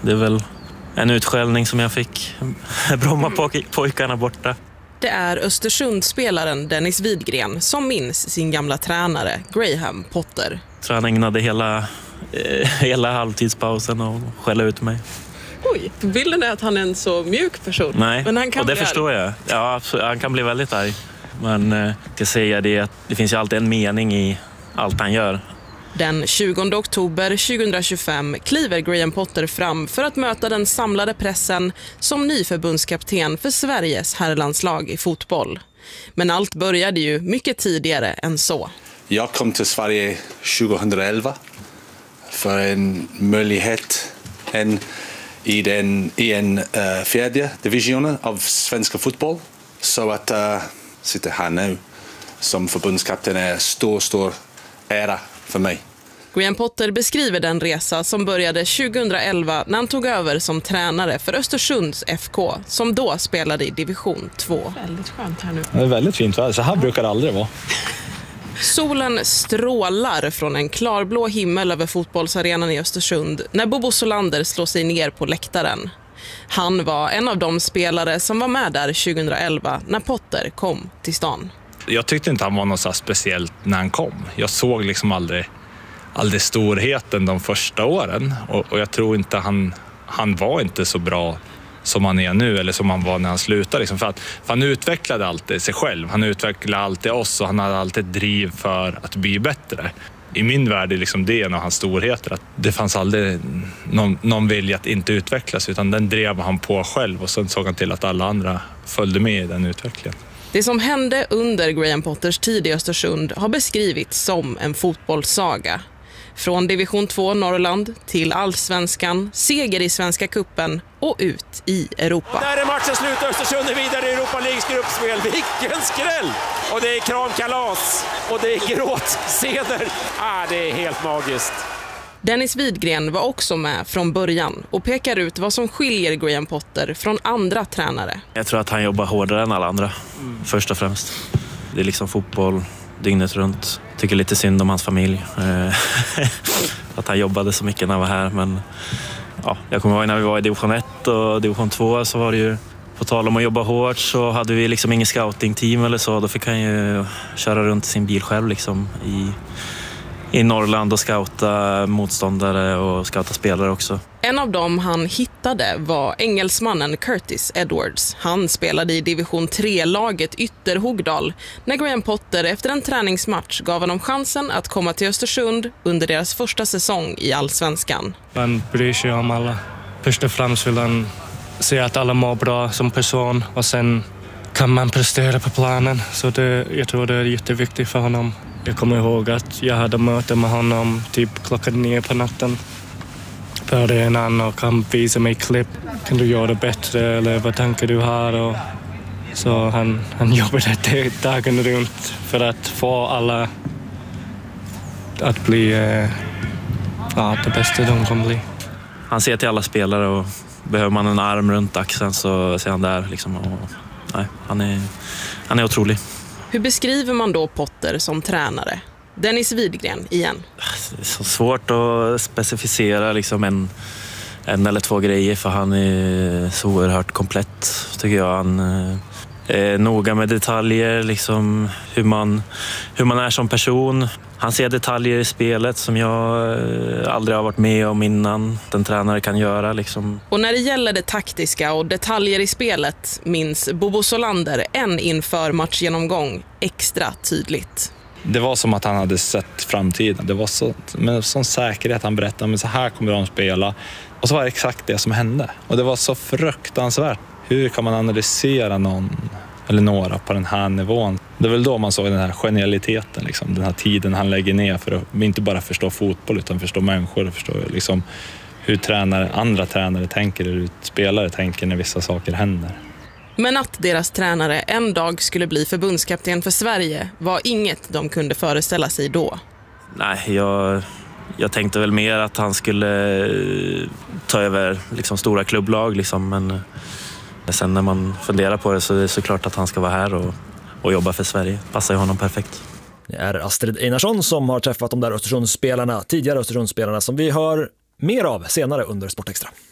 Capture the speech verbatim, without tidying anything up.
Det är väl en utskällning som jag fick. Brommapojkarna borta. Det är Östersundsspelaren Dennis Widgren som minns sin gamla tränare Graham Potter. Jag tror han ägnade hela, eh, hela halvtidspausen och skälla ut mig. Oj, bilden är att han är en så mjuk person. Nej, men han kan och det bli förstår arg. jag. Ja, absolut. Han kan bli väldigt arg. Men eh, jag säger det att det finns ju alltid en mening i allt han gör. Den tjugonde oktober tjugohundratjugofem kliver Graham Potter fram för att möta den samlade pressen som ny förbundskapten för Sveriges herrlandslag i fotboll. Men allt började ju mycket tidigare än så. Jag kom till Sverige tjugohundraelva för en möjlighet en, i, den, i en uh, fjärde divisionen av svenska fotboll. Så att uh, sitta här nu som förbundskapten är stor, stor ära för mig. Graham Potter beskriver den resa som började tjugohundraelva när han tog över som tränare för Östersunds F K som då spelade i division två. Väldigt skönt här nu. Det är väldigt fint väder, så här brukar det aldrig vara. Solen strålar från en klarblå himmel över fotbollsarenan i Östersund när Bobo Solander slår sig ner på läktaren. Han var en av de spelare som var med där tjugohundraelva när Potter kom till stan. Jag tyckte inte han var något så speciellt när han kom. Jag såg liksom aldrig, aldrig storheten de första åren. Och, och jag tror inte han, han var inte så bra som han är nu eller som han var när han slutade. Liksom. För, att, för han utvecklade alltid sig själv. Han utvecklade alltid oss och han hade alltid driv för att bli bättre. I min värld är liksom det en av hans storheter. Att det fanns aldrig någon, någon vilja att inte utvecklas utan den drev han på själv och sen såg han till att alla andra följde med i den utvecklingen. Det som hände under Graham Potters tid i Östersund har beskrivits som en fotbollssaga. Från division två Norrland till allsvenskan, seger i Svenska cupen och ut i Europa. Och där är matchen slut. Östersund är vidare i Europa Leagues gruppspel. Vilken skräll! Och det är kramkalas och det är gråtseder. Ah, det är helt magiskt. Dennis Widgren var också med från början och pekar ut vad som skiljer Graham Potter från andra tränare. Jag tror att han jobbar hårdare än alla andra, mm. först och främst. Det är liksom fotboll dygnet runt. Tycker lite synd om hans familj. Att han jobbade så mycket när han var här. Men ja, jag kommer ihåg när vi var i division ett och division två så var det ju, på tal om att jobba hårt, så hade vi liksom ingen scouting-team eller så. Då fick han ju köra runt sin bil själv liksom i... i Norrland och scouta motståndare och scouta spelare också. En av dem han hittade var engelsmannen Curtis Edwards. Han spelade i division tre-laget Ytterhogdal när Graham Potter efter en träningsmatch gav honom chansen att komma till Östersund under deras första säsong i Allsvenskan. Man bryr sig om alla. Först och främst vill han se att alla mår bra som person och sen kan man prestera på planen. Så det, jag tror det är jätteviktigt för honom. Jag kommer ihåg att jag hade möte med honom typ klockan nio på natten. För det är en annan och han visar mig klipp. Kan du göra det bättre eller vad tänker du här? Och så han, han jobbade dagen runt för att få alla att bli eh, ja, det bästa de kan bli. Han ser till alla spelare och behöver man en arm runt axeln så ser han där. Liksom, och, nej, han, är, han är otrolig. Hur beskriver man då Potter som tränare? Dennis Widgren igen. Det är så svårt att specificera liksom en, en eller två grejer för han är så oerhört komplett tycker jag. Han är noga med detaljer, liksom hur man, hur man är som person. Han ser detaljer i spelet som jag aldrig har varit med om innan en tränare kan göra. Liksom. Och när det gäller det taktiska och detaljer i spelet minns Bobo Solander en inför matchgenomgång extra tydligt. Det var som att han hade sett framtiden. Det var så, med sån säkerhet han berättade, men så här kommer de spela. Och så var det exakt det som hände. Och det var så fruktansvärt. Hur kan man analysera någon eller några på den här nivån? Det är väl då man såg den här genialiteten, liksom. Den här tiden han lägger ner för att inte bara förstå fotboll utan förstå människor och förstå liksom, hur tränare, andra tränare tänker eller hur spelare tänker när vissa saker händer. Men att deras tränare en dag skulle bli förbundskapten för Sverige var inget de kunde föreställa sig då. Nej, jag, jag tänkte väl mer att han skulle ta över liksom, stora klubblag. Liksom, men sen när man funderar på det så är det såklart att han ska vara här och, och jobba för Sverige. Passar ju honom perfekt. Det är Astrid Einarsson som har träffat de där Östersundsspelarna, tidigare Östersundsspelarna som vi hör mer av senare under Sportextra.